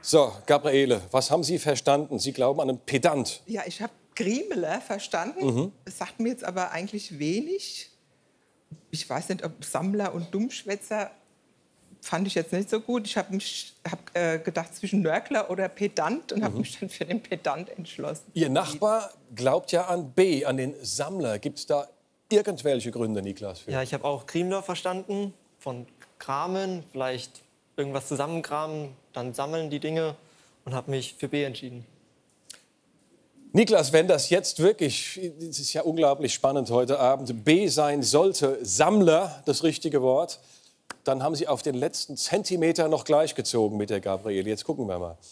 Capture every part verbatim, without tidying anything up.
So, Gabriele, was haben Sie verstanden? Sie glauben an einen Pedant. Ja, ich habe Griemeler verstanden. Mhm. Das sagt mir jetzt aber eigentlich wenig. Ich weiß nicht, ob Sammler und Dummschwätzer fand ich jetzt nicht so gut. Ich habe hab, äh, gedacht zwischen Nörgler oder Pedant und habe mhm. mich dann für den Pedant entschlossen. Ihr Nachbar glaubt ja an B, an den Sammler. Gibt es da irgendwelche Gründe, Niklas? Für? Ja, ich habe auch Griemeler verstanden. Von Kramen, vielleicht irgendwas zusammenkramen, dann sammeln die Dinge und habe mich für B entschieden. Niklas, wenn das jetzt wirklich, es ist ja unglaublich spannend heute Abend, B sein sollte, Sammler, das richtige Wort, dann haben Sie auf den letzten Zentimeter noch gleichgezogen mit der Gabriele. Jetzt gucken wir mal.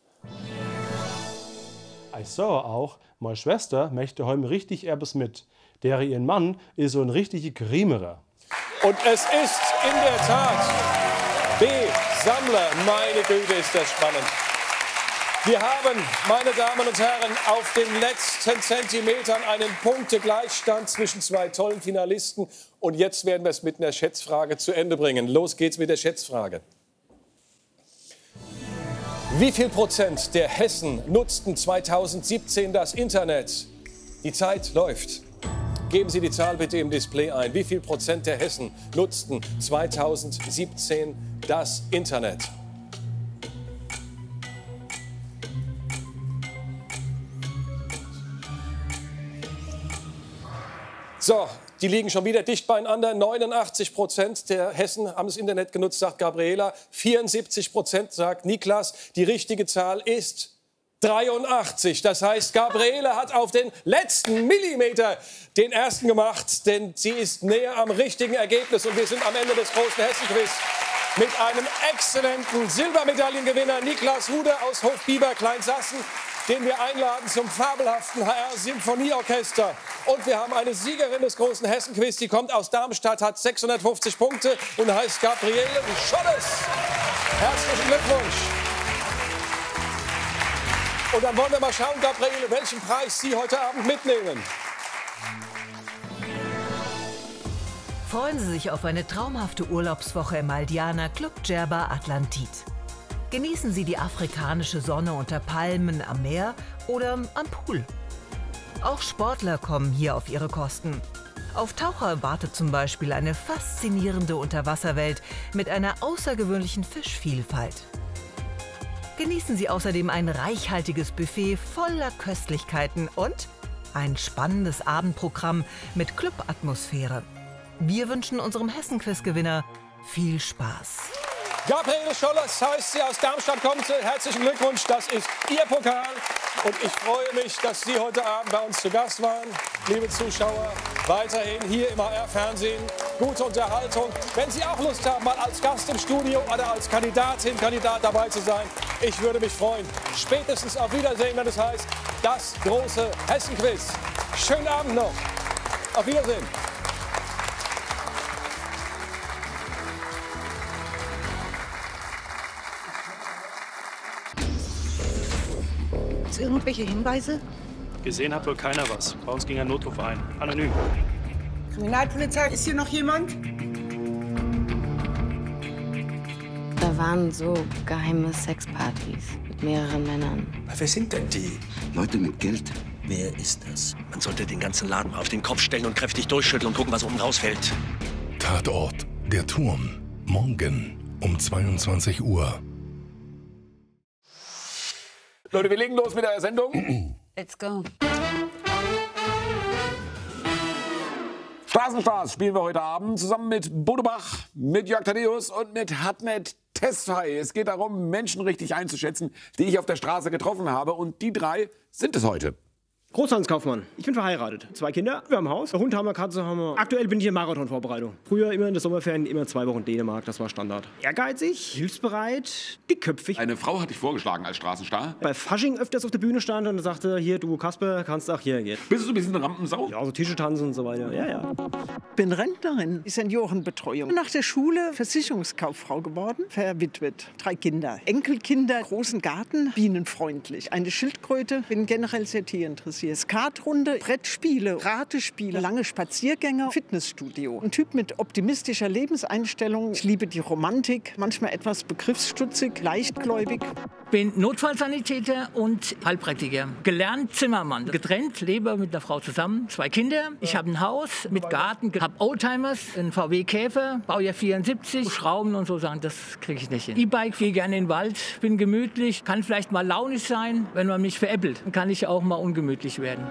Ich sah auch, meine Schwester möchte heute richtig etwas mit. Der ihren Mann ist so ein richtiger Griemerer. Und es ist in der Tat B, Sammler. Meine Güte, ist das spannend. Wir haben, meine Damen und Herren, auf den letzten Zentimetern einen Punktegleichstand zwischen zwei tollen Finalisten. Und jetzt werden wir es mit einer Schätzfrage zu Ende bringen. Los geht's mit der Schätzfrage. Wie viel Prozent der Hessen nutzten zweitausendsiebzehn das Internet? Die Zeit läuft. Geben Sie die Zahl bitte im Display ein. Wie viel Prozent der Hessen nutzten zweitausendsiebzehn das Internet? So, die liegen schon wieder dicht beieinander. neunundachtzig Prozent der Hessen haben das Internet genutzt, sagt Gabriela. vierundsiebzig Prozent sagt Niklas. Die richtige Zahl ist dreiundachtzig. Das heißt, Gabriele hat auf den letzten Millimeter den ersten gemacht, denn sie ist näher am richtigen Ergebnis. Und wir sind am Ende des großen Hessen-Quiz mit einem exzellenten Silbermedaillengewinner Niklas Hude aus Hofbieber Kleinsassen, den wir einladen zum fabelhaften H R-Symphonieorchester. Und wir haben eine Siegerin des großen Hessen-Quiz, die kommt aus Darmstadt, hat sechshundertfünfzig Punkte und heißt Gabriele Scholles. Herzlichen Glückwunsch. Und dann wollen wir mal schauen, Gabriele, welchen Preis Sie heute Abend mitnehmen. Freuen Sie sich auf eine traumhafte Urlaubswoche im Maldianer Club Djerba Atlantit. Genießen Sie die afrikanische Sonne unter Palmen am Meer oder am Pool. Auch Sportler kommen hier auf ihre Kosten. Auf Taucher wartet zum Beispiel eine faszinierende Unterwasserwelt mit einer außergewöhnlichen Fischvielfalt. Genießen Sie außerdem ein reichhaltiges Buffet voller Köstlichkeiten und ein spannendes Abendprogramm mit Clubatmosphäre. Wir wünschen unserem Hessen-Quiz-Gewinner viel Spaß. Gabriele Scholles heißt sie, aus Darmstadt kommt sie. Herzlichen Glückwunsch, das ist Ihr Pokal. Und ich freue mich, dass Sie heute Abend bei uns zu Gast waren. Liebe Zuschauer, weiterhin hier im H R-Fernsehen. Gute Unterhaltung. Wenn Sie auch Lust haben, mal als Gast im Studio oder als Kandidatin, Kandidat dabei zu sein, ich würde mich freuen. Spätestens auf Wiedersehen, wenn es heißt, das große Hessen-Quiz. Schönen Abend noch. Auf Wiedersehen. Irgendwelche Hinweise? Gesehen hat wohl keiner was. Bei uns ging ein Notruf ein. Anonym. Kriminalpolizei, ist hier noch jemand? Da waren so geheime Sexpartys mit mehreren Männern. Wer sind denn die? Leute mit Geld. Wer ist das? Man sollte den ganzen Laden mal auf den Kopf stellen und kräftig durchschütteln und gucken, was oben rausfällt. Tatort, der Turm. Morgen um zweiundzwanzig Uhr. Leute, wir legen los mit der Sendung. Let's go. Straßenstars spielen wir heute Abend zusammen mit Bodo Bach, mit Jörg Thaddeus und mit Hatmet Tesfaye. Es geht darum, Menschen richtig einzuschätzen, die ich auf der Straße getroffen habe. Und die drei sind es heute. Großhandelskaufmann. Ich bin verheiratet. Zwei Kinder, wir haben ein Haus. Hund haben wir, Katze haben wir. Aktuell bin ich in Marathonvorbereitung. Früher immer in der Sommerferien, immer zwei Wochen Dänemark, das war Standard. Ehrgeizig, hilfsbereit, dickköpfig. Eine Frau hatte ich vorgeschlagen als Straßenstar. Bei Fasching öfters auf der Bühne stand und sagte, hier, du Kasper, kannst auch hier gehen. Bist du so ein bisschen eine Rampensau? Ja, so Tische tanzen und so weiter. Ja, ja. Bin Rentnerin, Seniorenbetreuung. Nach der Schule Versicherungskauffrau geworden, verwitwet. Drei Kinder, Enkelkinder, großen Garten, bienenfreundlich. Eine Schildkröte, bin generell sehr tierinteressiert. Skatrunde, Brettspiele, Ratespiele, lange Spaziergänge, Fitnessstudio. Ein Typ mit optimistischer Lebenseinstellung. Ich liebe die Romantik, manchmal etwas begriffsstutzig, leichtgläubig. bin Notfallsanitäter und Heilpraktiker. Gelernt Zimmermann. Getrennt, lebe mit einer Frau zusammen, zwei Kinder. Ich habe ein Haus mit Garten, habe Oldtimers, einen V W Käfer, Baujahr vierundsiebzig, Schrauben und so Sachen, das kriege ich nicht hin. E-Bike, gehe gerne in den Wald, bin gemütlich, kann vielleicht mal launisch sein, wenn man mich veräppelt. Dann kann ich auch mal ungemütlich werden.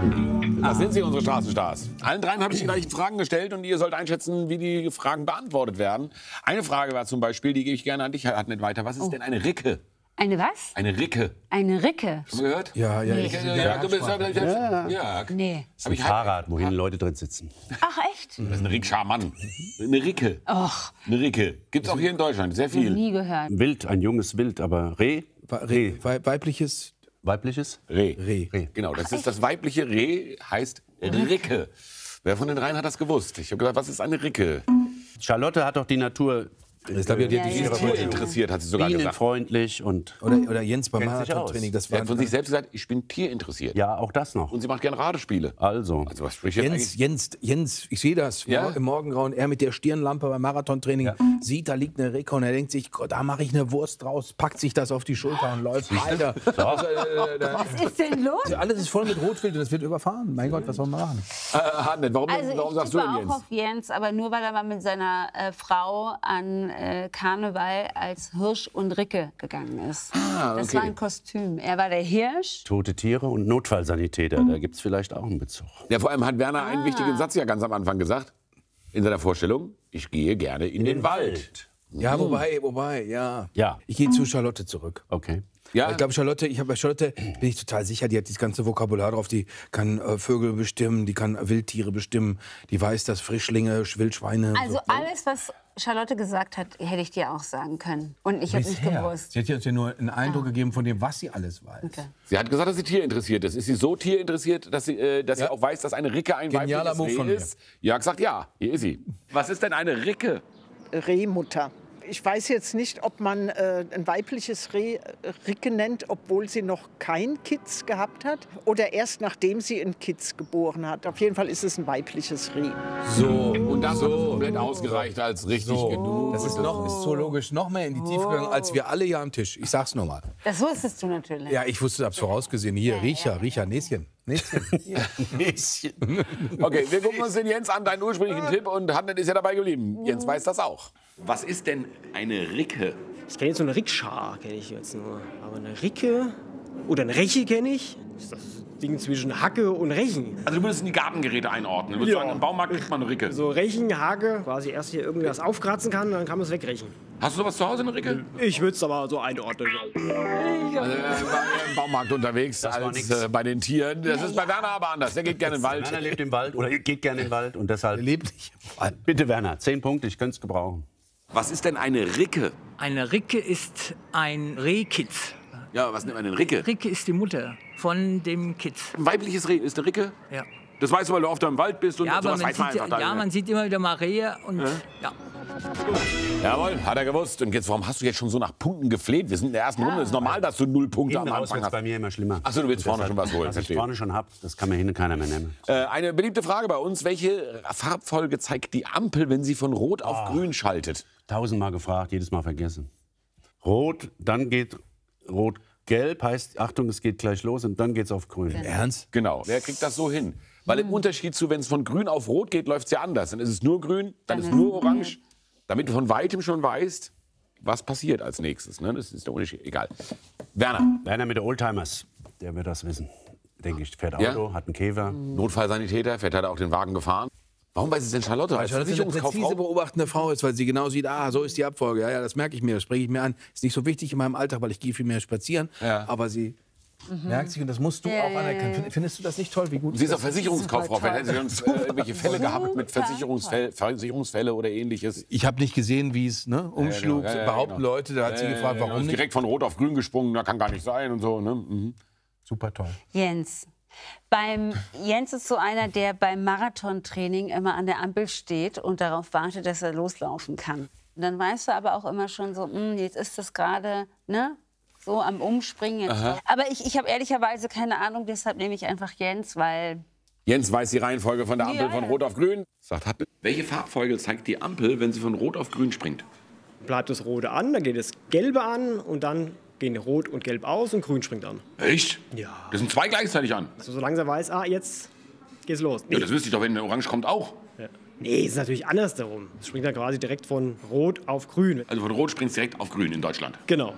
Das sind sie, unsere Straßenstars. Allen dreien habe ich die gleichen Fragen gestellt und ihr sollt einschätzen, wie die Fragen beantwortet werden. Eine Frage war zum Beispiel, die gebe ich gerne an dich, Hartmut, weiter. Was ist Oh. denn eine Ricke? Eine was? Eine Ricke. Eine Ricke? Schon mal gehört? Ja, ja. Nee. Ich, Ja, ja, du bist ja, ja. ja. Nee. Das ist ein Fahrrad, wo hinten Leute drin sitzen. Ach, echt? Das ist ein Rikscha, Mann. Eine Ricke. Och. Eine Ricke. Gibt's auch hier in Deutschland, sehr viel. Nie gehört. Wild, ein junges Wild, aber Reh. Reh. Wei- Weibliches. Weibliches? Reh. Reh. Reh. Genau, das ist das weibliche Reh, heißt Ricke. Wer von den dreien hat das gewusst? Ich habe gesagt, was ist eine Ricke? Charlotte hat doch die Natur. Ich glaube, die hat die Die ist Tier interessiert, hat sie sogar gesagt. Bienenfreundlich und. Oder, oder Jens beim Kennt sich Marathontraining. aus. Das Sie war hat von sich selbst gesagt, ich bin tierinteressiert. Ja, auch das noch. Und sie macht gerne Radespiele. Also. Also was spricht jetzt Jens, eigentlich? Jens, Jens, ich sehe das Ja? im Morgengrauen, er mit der Stirnlampe beim Marathontraining sieht, da liegt eine Ricke und er denkt sich, Gott, da mache ich eine Wurst draus, packt sich das auf die Schulter und läuft weiter. Also, äh, da- Was ist denn los? Alles ist voll mit Rotwild und es wird überfahren. Mein Gott, was soll man machen? Äh, Hartmut, warum, Also warum ich sagst du tippe denn auch Jens? auf Jens, aber nur weil er mal mit seiner äh, Frau an äh, Karneval als Hirsch und Ricke gegangen ist. Ah, Das okay. war ein Kostüm. Er war der Hirsch. Tote Tiere und Notfallsanitäter, da gibt es vielleicht auch einen Bezug. Ja, vor allem hat Werner einen Ah. wichtigen Satz ja ganz am Anfang gesagt. In seiner Vorstellung, ich gehe gerne in, den, Wald. Ja, wobei, wobei, ja. Ja. Ich gehe zu Charlotte zurück. Okay. Ja, Ich glaube, Charlotte, ich habe bei Charlotte, bin ich total sicher, die hat dieses ganze Vokabular drauf. Die kann äh, Vögel bestimmen, die kann Wildtiere bestimmen, die weiß, dass Frischlinge, Wildschweine. Also so. alles, was Charlotte gesagt hat, hätte ich dir auch sagen können. Und ich habe nicht Bisher. gewusst. Sie hat uns ja nur einen Eindruck gegeben von dem, was sie alles weiß. Okay. sie hat gesagt, dass sie tierinteressiert ist. Ist sie so tierinteressiert, dass sie, äh, dass Ja. sie auch weiß, dass eine Ricke ein Genialer weibliches Move Reh von mir. ist? Jörg sagt ja, hier ist sie. Was ist denn eine Ricke? Rehmutter. Ich weiß jetzt nicht, ob man äh, ein weibliches Reh äh, Ricke nennt, obwohl sie noch kein Kitz gehabt hat, oder erst nachdem sie ein Kitz geboren hat. Auf jeden Fall ist es ein weibliches Reh. So, Und das hat so. komplett ausgereicht als richtig So. genug. Das ist, noch, ist so logisch noch mehr in die Tiefe gegangen, als wir alle hier am Tisch. Ich sag's nochmal. Das wusstest du natürlich. Ja, ich wusste, hab's vorausgesehen. Hier, Riecher, Riecher, Näschen. Näschen. Okay, wir gucken uns den Jens an, deinen ursprünglichen Tipp. Und Hartmut ist ja dabei geblieben. Jens weiß das auch. Was ist denn eine Ricke? Ich kenne jetzt so eine Rikscha, kenne ich jetzt nur. Aber eine Ricke oder eine Reche kenne ich. Das ist das Ding zwischen Hacke und Rechen. Also du würdest in die Gartengeräte einordnen. Du würdest Ja. sagen, im Baumarkt kriegt man eine Ricke. So Rechen, Hacke, quasi erst hier irgendwas aufkratzen kann, dann kann man es wegrechen. Hast du sowas zu Hause, eine Ricke? Ich würde es aber so einordnen. Also, er war im Baumarkt unterwegs Das war als nix. äh, bei den Tieren. Das ist bei Werner aber anders. Der geht gerne in den Wald. Werner lebt im Wald oder geht gerne in den Wald und deshalb. Lebt nicht im Wald. Bitte, Werner, zehn Punkte, ich könnte es gebrauchen. Was ist denn eine Ricke? Eine Ricke ist ein Rehkitz. Ja, was nennt man denn Ricke? Ricke ist die Mutter von dem Kitz. Ein weibliches Reh ist eine Ricke? Ja. Das weißt du, weil du oft im Wald bist und Ja, aber sowas man weiß man sieht, einfach. ja, da. man sieht immer wieder mal Rehe und ja. Jawohl, hat er gewusst. Und jetzt, warum hast du jetzt schon so nach Punkten gefleht? Wir sind in der ersten Runde. Es ist normal, dass du null Punkte am Hinten raus Anfang wird es hast. bei mir immer schlimmer. Achso, du willst Und vorne schon was holen. Was ich verstehe. vorne schon habe, das kann mir hinten keiner mehr nehmen. Äh, eine beliebte Frage bei uns. Welche Farbfolge zeigt die Ampel, wenn sie von Rot auf Ah. Grün schaltet? Tausendmal gefragt, jedes Mal vergessen. Rot, dann geht Rot-Gelb, heißt, Achtung, es geht gleich los und dann geht's auf Grün. Ernst? Genau. Wer kriegt das so hin? Weil im Unterschied zu, wenn es von Grün auf Rot geht, läuft es ja anders. Dann ist es nur Grün, dann ist nur Orange. Damit du von Weitem schon weißt, was passiert als nächstes. Ne? Das ist der Unterschied. Egal. Werner. Werner mit der Oldtimers, der wird das wissen. Denke ich, fährt Ja? Auto, hat einen Käfer. Notfallsanitäter, fährt hat er auch den Wagen gefahren. Warum weiß es denn Charlotte? Weil Als Charlotte eine Versicherungskauffrau? präzise beobachtende Frau ist, weil sie genau sieht, ah, so ist die Abfolge. Ja, ja, das merke ich mir, das spreche ich mir an. Ist nicht so wichtig in meinem Alltag, weil ich gehe viel mehr spazieren. Ja. Aber sie merkt sich und das musst du Ja, auch ja, anerkennen. ja. Find- Findest du das nicht toll, wie gut Sie ist das auch Versicherungskauffrau. Vielleicht hätte sie schon äh, irgendwelche Fälle gehabt mit Versicherungsfälle, Versicherungsfälle oder ähnliches. Ich habe nicht gesehen, wie es ne, umschlug. Ja, ja, ja, Behaupten genau. Leute, da hat sie Ja, gefragt, ja, ja, warum ist nicht. direkt von Rot auf Grün gesprungen, da kann gar nicht sein und so. Ne? Mhm. Super toll. Jens. Beim Jens ist so einer, der beim Marathontraining immer an der Ampel steht und darauf wartet, dass er loslaufen kann. Und dann weißt du aber auch immer schon so, hm, jetzt ist das gerade, ne, so am Umspringen. Jetzt. Aber ich, ich habe ehrlicherweise keine Ahnung, deshalb nehme ich einfach Jens, weil Jens weiß die Reihenfolge von der Ampel Ja, von ja. Rot auf Grün. Sagt, hat, welche Farbfolge zeigt die Ampel, wenn sie von Rot auf Grün springt? Bleibt das Rote an, dann geht das Gelbe an und dann gehen Rot und Gelb aus und Grün springt an. Echt? Ja. Das sind zwei gleichzeitig an. Also solange er weiß, ah, jetzt geht's los. Nee. Ja, das wüsste ich doch, wenn eine Orange kommt, auch. Ja. Nee, ist natürlich andersherum. Es springt dann quasi direkt von Rot auf Grün. Also von Rot springt es direkt auf Grün in Deutschland. Genau.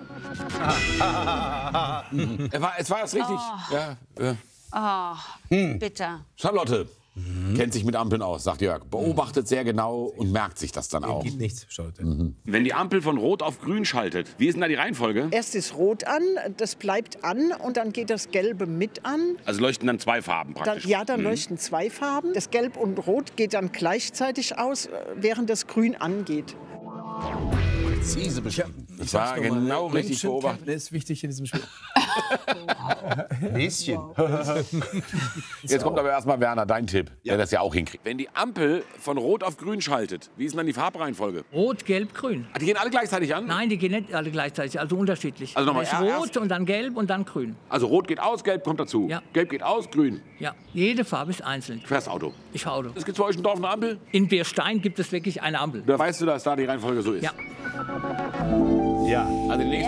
es war, es war das richtig. Oh. Ja, ja. Oh, Hm. bitter. Charlotte kennt sich mit Ampeln aus, sagt Jörg. Beobachtet sehr genau und merkt sich das dann auch. Geht nichts, Charlotte. Mhm. Wenn die Ampel von Rot auf Grün schaltet, wie ist denn da die Reihenfolge? Erst ist Rot an, das bleibt an und dann geht das Gelbe mit an. Also leuchten dann zwei Farben Dann, praktisch. ja, dann Mhm. leuchten zwei Farben. Das Gelb und Rot geht dann gleichzeitig aus, während das Grün angeht. Präzise beschrieben. Das war genau richtig beobachtet. Das ist wichtig in diesem Spiel. Näschen. Jetzt kommt aber erstmal Werner, dein Tipp, der das ja auch hinkriegt. Wenn die Ampel von Rot auf Grün schaltet, wie ist denn dann die Farbreihenfolge? Rot, Gelb, Grün. Ah, die gehen alle gleichzeitig an? Nein, die gehen nicht alle gleichzeitig, also unterschiedlich. Also nochmal, Erst er- Rot und dann Gelb und dann Grün. Also Rot geht aus, Gelb kommt dazu. Ja. Gelb geht aus, Grün. Ja, jede Farbe ist einzeln. Du fährst Auto. Ich fahre Auto. Es gibt bei euch im Dorf eine Ampel? In Bierstein gibt es wirklich eine Ampel. Da weißt du, dass da die Reihenfolge so ist? Ja. Ja. Also die nächste